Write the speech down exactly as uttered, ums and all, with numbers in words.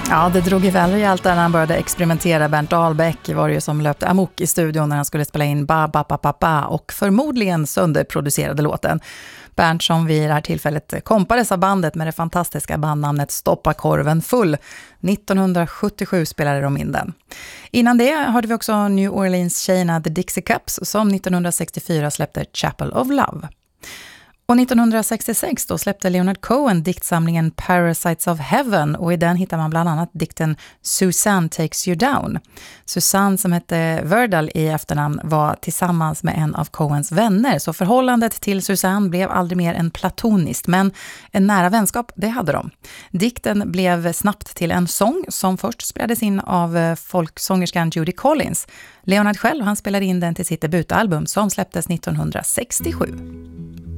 Ja, det drog ju väl rejält där när han började experimentera. Bernt Dahlbäck var det ju som löpte amok i studion när han skulle spela in Ba Ba Ba Ba Ba och förmodligen sönderproducerade låten. Bernt som vid det här tillfället kompades av bandet med det fantastiska bandnamnet Stoppa korven full. nittonhundrasjuttiosju spelade de in den. Innan det hörde vi också New Orleans-tjejerna The Dixie Cups som nittonhundrasextiofyra släppte Chapel of Love. Och nittonhundrasextiosex då släppte Leonard Cohen diktsamlingen Parasites of Heaven och i den hittar man bland annat dikten Susanne Takes You Down. Susanne som hette Verdal i efternamn var tillsammans med en av Cohens vänner så förhållandet till Susanne blev aldrig mer än platoniskt men en nära vänskap det hade de. Dikten blev snabbt till en sång som först spelades in av folksångerskan Judy Collins. Leonard själv han spelade in den till sitt debutalbum som släpptes nittonhundrasextiosju.